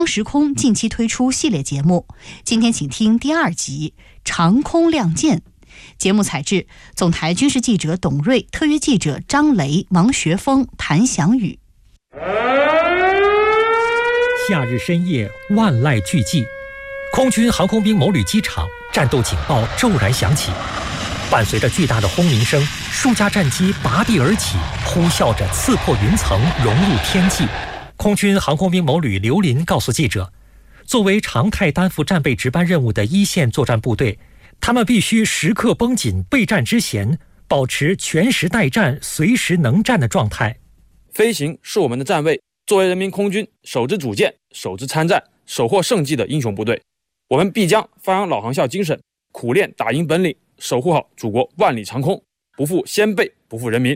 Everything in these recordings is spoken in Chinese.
时空近期推出系列节目，今天请听第2集《长空亮剑》。节目采自总台军事记者董瑞、特约记者张雷、王学峰、谭祥宇。 夏日深夜，万籁俱寂，空军航空兵某旅机场战斗警报骤然响起，伴随着巨大的轰鸣声，数架战机拔地而起，呼啸着刺破云层，融入天际。空军航空兵某旅刘林告诉记者，作为常态担负战备值班任务的一线作战部队，他们必须时刻绷紧备战之弦，保持全时待战、随时能战的状态。 飞行是我们的站位，作为人民空军守之主舰、守之参战、守获胜绩的英雄部队，我们必将发扬老航校精神，苦练打赢本领，守护好祖国万里长空，不负先辈，不负人民。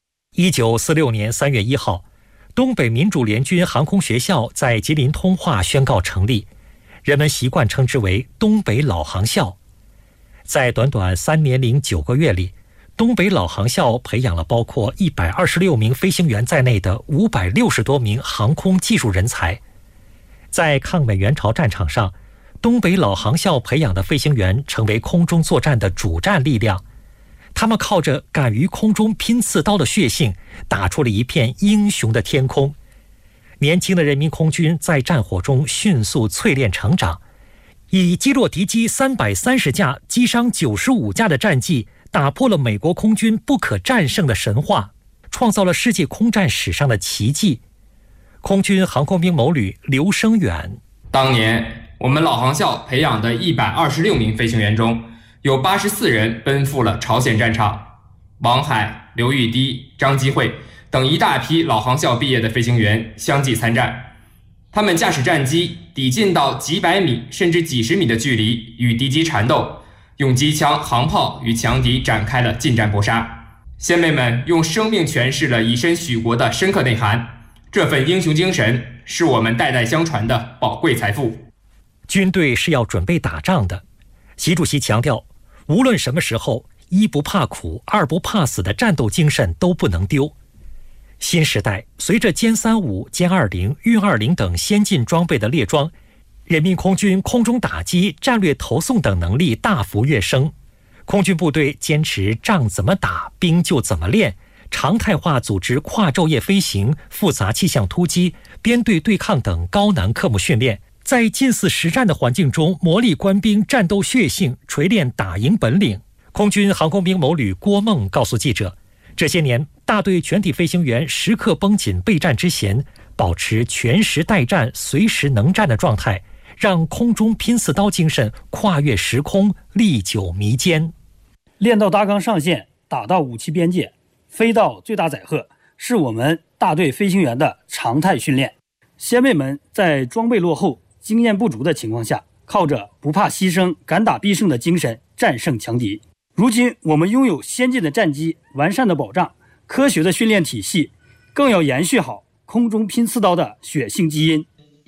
1946年3月1号，东北民主联军航空学校在吉林通化宣告成立，人们习惯称之为东北老航校。在短短3年零9个月里，东北老航校培养了包括126名飞行员在内的560多名航空技术人才。在抗美援朝战场上，东北老航校培养的飞行员成为空中作战的主战力量。他们靠着敢于空中拼刺刀的血性，打出了一片英雄的天空。年轻的人民空军在战火中迅速淬炼成长，以击落敌机330架、击伤95架的战绩，打破了美国空军不可战胜的神话，创造了世界空战史上的奇迹。空军航空兵某旅刘生远， 当年我们老航校培养的126名飞行员中，有84人奔赴了朝鲜战场。王海、刘玉滴、张基慧等一大批老航校毕业的飞行员相继参战，他们驾驶战机抵近到几百米甚至几十米的距离与敌机缠斗，用机枪、航炮与强敌展开了近战搏杀。先辈们用生命诠释了以身许国的深刻内涵，这份英雄精神是我们代代相传的宝贵财富。 军队是要准备打仗的，习主席强调，无论什么时候，一不怕苦，二不怕死的战斗精神都不能丢。新时代随着歼35、歼20、运20等先进装备的列装，人民空军空中打击、战略投送等能力大幅跃升。空军部队坚持仗怎么打，兵就怎么练，常态化组织跨昼夜飞行、复杂气象突击、编队对抗等高难科目训练，在近似实战的环境中磨砺官兵战斗血性，锤炼打赢本领。空军航空兵某旅郭梦告诉记者，这些年大队全体飞行员时刻绷紧备战之弦，保持全时待战、随时能战的状态，让空中拼刺刀精神跨越时空，历久弥坚。 练到大纲上线，打到武器边界，飞到最大载荷，是我们大队飞行员的常态训练。先辈们在装备落后、经验不足的情况下，靠着不怕牺牲、敢打必胜的精神战胜强敌。如今我们拥有先进的战机、完善的保障、科学的训练体系，更要延续好空中拼刺刀的血性基因。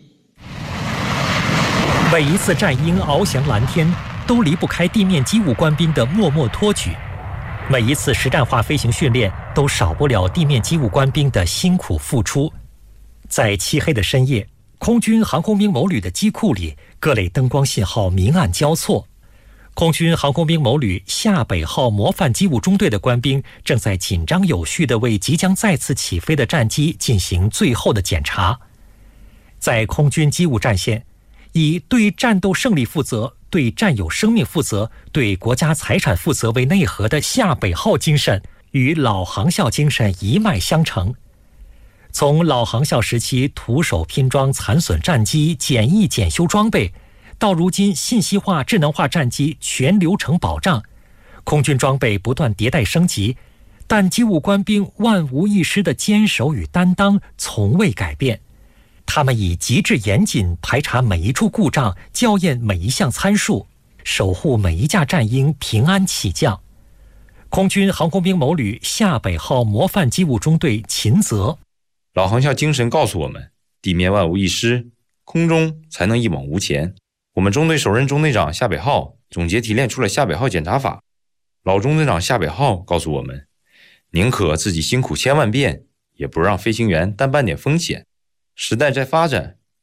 每一次战鹰翱翔蓝天，都离不开地面机务官兵的默默托举；每一次实战化飞行训练，都少不了地面机务官兵的辛苦付出。在漆黑的深夜，空军航空兵某旅的机库里，各类灯光信号明暗交错。空军航空兵某旅厦北号模范机务中队的官兵正在紧张有序地为即将再次起飞的战机进行最后的检查。在空军机务战线，以对战斗胜利负责、对战友生命负责、对国家财产负责为内核的厦北号精神与老航校精神一脉相承。从老航校时期徒手拼装残损战机、简易检修装备，到如今信息化、智能化战机全流程保障，空军装备不断迭代升级，但机务官兵万无一失的坚守与担当从未改变。他们以极致严谨排查每一处故障，校验每一项参数，守护每一架战鹰平安起降。空军航空兵某旅厦北号模范机务中队秦泽， 老航校精神告诉我们，地面万无一失，空中才能一往无前。我们中队首任中队长厦北浩总结提炼出了厦北浩检查法。老中队长厦北浩告诉我们，宁可自己辛苦千万遍，也不让飞行员担半点风险。时代在发展，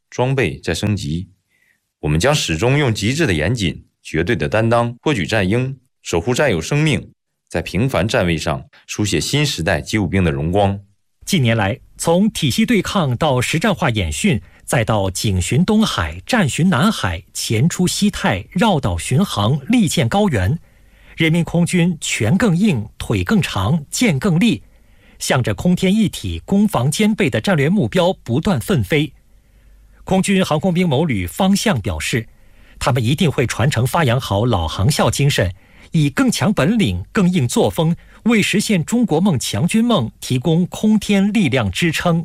装备在升级。我们将始终用极致的严谨、绝对的担当，托举战鹰，守护战友生命，在平凡站位上书写新时代机务兵的荣光。 近年来，从体系对抗到实战化演训，再到警巡东海、战巡南海、前出西太、绕岛巡航、力建高原，人民空军拳更硬、腿更长、剑更利，向着空天一体、攻防兼备的战略目标不断奋飞。空军航空兵某旅方向表示，他们一定会传承发扬好老航校精神，以更强本领、更硬作风，为实现中国梦强军梦提供空天力量支撑。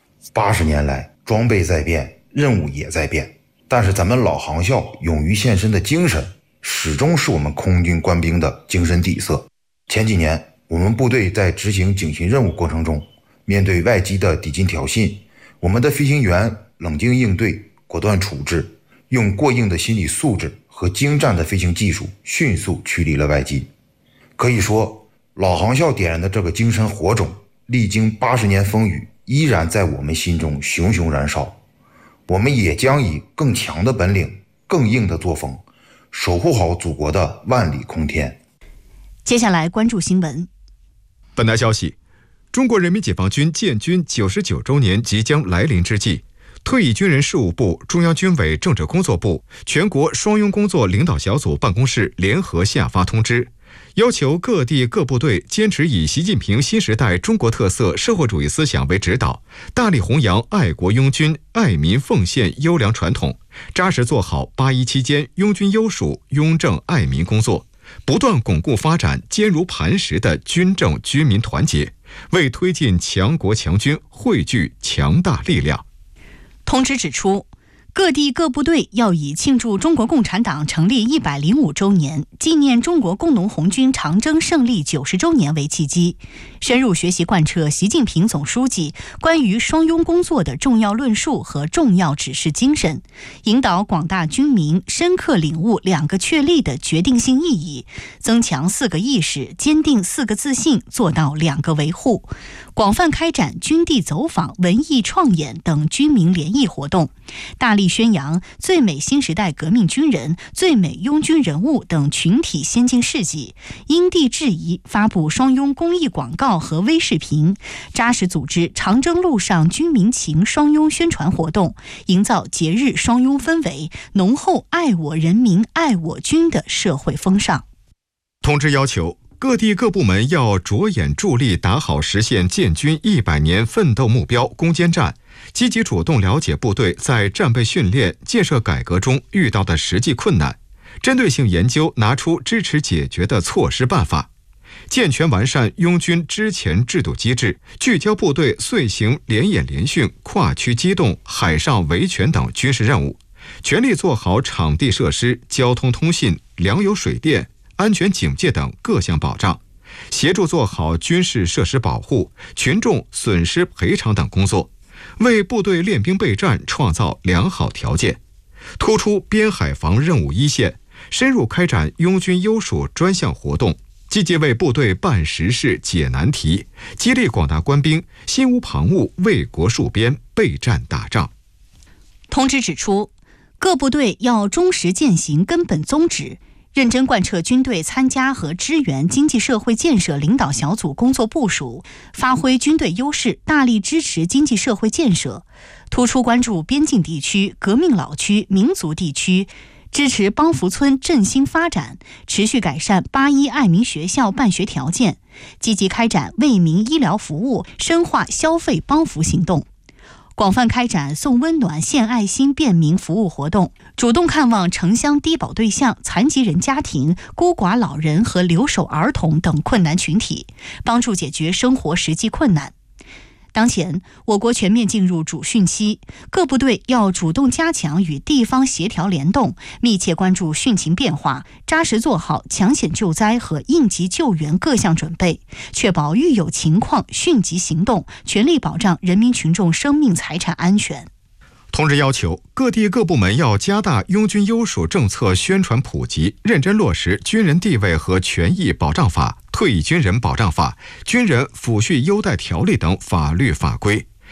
80年来，装备在变，任务也在变，但是咱们老航校勇于献身的精神，始终是我们空军官兵的精神底色。前几年，我们部队在执行警巡任务过程中，面对外机的抵近挑衅，我们的飞行员冷静应对，果断处置，用过硬的心理素质和精湛的飞行技术，迅速驱离了外机。可以说，老航校点燃的这个精神火种，历经80年风雨，依然在我们心中熊熊燃烧。我们也将以更强的本领、更硬的作风，守护好祖国的万里空天。 接下来关注新闻。 本台消息，中国人民解放军建军99周年即将来临之际，退役军人事务部、中央军委政治工作部、全国双拥工作领导小组办公室联合下发通知，要求各地各部队坚持以习近平新时代中国特色社会主义思想为指导，大力弘扬爱国拥军、爱民奉献优良传统，扎实做好8·1期间拥军优属、拥政爱民工作，不断巩固发展坚如磐石的军政军民团结，为推进强国强军汇聚强大力量。 通知指出，各地各部队要以庆祝中国共产党成立105周年、纪念中国工农红军长征胜利90周年为契机，深入学习贯彻习近平总书记关于双拥工作的重要论述和重要指示精神，引导广大军民深刻领悟2个确立的决定性意义，增强4个意识，坚定4个自信，做到2个维护，广泛开展军地走访、文艺创演等军民联谊活动，大力宣扬最美新时代革命军人、最美拥军人物等群体先进事迹，因地制宜发布双拥公益广告和微视频，扎实组织长征路上军民情双拥宣传活动，营造节日双拥氛围，浓厚爱我人民、爱我军的社会风尚。 通知要求，各地各部门要着眼助力打好实现建军100年奋斗目标攻坚战，积极主动了解部队在战备训练、建设改革中遇到的实际困难，针对性研究拿出支持解决的措施办法，健全完善拥军支前制度机制，聚焦部队遂行联演联训、跨区机动、海上维权等军事任务，全力做好场地设施、交通通信、粮油水电、安全警戒等各项保障，协助做好军事设施保护、群众损失赔偿等工作，为部队练兵备战创造良好条件，突出边海防任务一线，深入开展拥军优属专项活动，积极为部队办实事、解难题，激励广大官兵心无旁骛，为国戍边、备战打仗。 通知指出，各部队要忠实践行根本宗旨，认真贯彻军队参加和支援经济社会建设领导小组工作部署，发挥军队优势，大力支持经济社会建设，突出关注边境地区、革命老区、民族地区，支持帮扶村振兴发展，持续改善8·1爱民学校办学条件，积极开展为民医疗服务，深化消费帮扶行动，广泛开展送温暖、献爱心便民服务活动，主动看望城乡低保对象、残疾人家庭、孤寡老人和留守儿童等困难群体，帮助解决生活实际困难。当前，我国全面进入主训期，各部队要主动加强与地方协调联动，密切关注汛情变化，扎实做好抢险救灾和应急救援各项准备，确保遇有情况迅即行动，全力保障人民群众生命财产安全。 通知要求，各地各部门要加大拥军优属政策宣传普及，认真落实《军人地位和权益保障法》、《退役军人保障法》、《军人抚恤优待条例》等法律法规，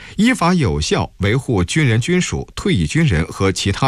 依法有效维护军人、军属、退役军人和其他